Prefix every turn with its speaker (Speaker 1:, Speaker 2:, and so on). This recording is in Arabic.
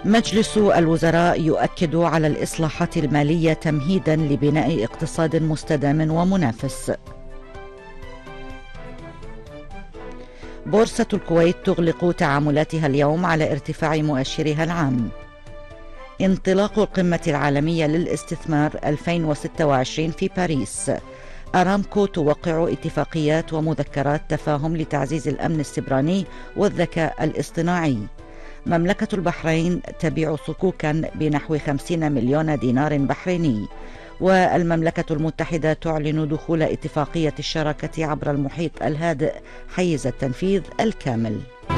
Speaker 1: مجلس الوزراء يؤكد على الإصلاحات المالية تمهيدا لبناء اقتصاد مستدام ومنافس. بورصة الكويت تغلق تعاملاتها اليوم على ارتفاع مؤشرها العام. انطلاق القمة العالمية للاستثمار 2026 في باريس. أرامكو توقع اتفاقيات ومذكرات تفاهم لتعزيز الأمن السبراني والذكاء الاصطناعي. مملكة البحرين تبيع صكوكا بنحو 50 مليون دينار بحريني. والمملكة المتحدة تعلن دخول اتفاقية الشراكة عبر المحيط الهادئ حيز التنفيذ الكامل.